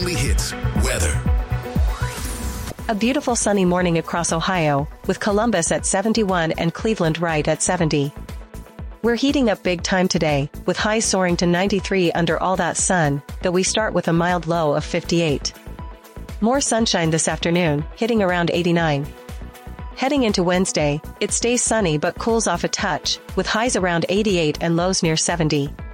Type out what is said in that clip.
Weekly Hits. Weather. A beautiful sunny morning across Ohio, with Columbus at 71 and Cleveland right at 70. We're heating up big time today, with highs soaring to 93 under all that sun, though we start with a mild low of 58. More sunshine this afternoon, hitting around 89. Heading into Wednesday, it stays sunny but cools off a touch, with highs around 88 and lows near 70.